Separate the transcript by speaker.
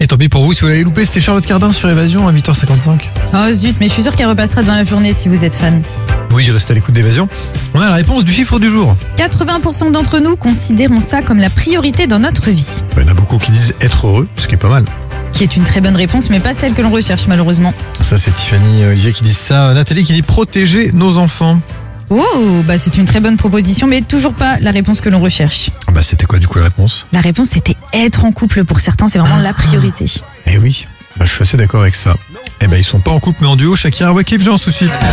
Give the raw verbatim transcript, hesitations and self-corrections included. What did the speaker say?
Speaker 1: Et tant pis pour vous, si vous l'avez loupé, c'était Charlotte Cardin sur Évasion à huit heures cinquante-cinq.
Speaker 2: Oh zut, mais je suis sûre qu'elle repassera dans la journée si vous êtes fan.
Speaker 1: Oui, restez à l'écoute d'Évasion. On a la réponse du chiffre du jour.
Speaker 2: quatre-vingts pour cent d'entre nous considérons ça comme la priorité dans notre vie.
Speaker 1: Il y en a beaucoup qui disent être heureux, ce qui est pas mal.
Speaker 2: Qui est une très bonne réponse, mais pas celle que l'on recherche malheureusement.
Speaker 1: Ça, c'est Tiffany et Olivier qui disent ça. Nathalie qui dit protéger nos enfants.
Speaker 2: Oh, bah c'est une très bonne proposition, mais toujours pas la réponse que l'on recherche.
Speaker 1: Bah, c'était quoi du coup la réponse?
Speaker 2: La réponse, c'était être en couple pour certains, c'est vraiment la priorité.
Speaker 1: Eh oui, bah, je suis assez d'accord avec ça. Eh ben, ils sont pas en couple mais en duo, Shakira, Wakif, Jean, tout de suite.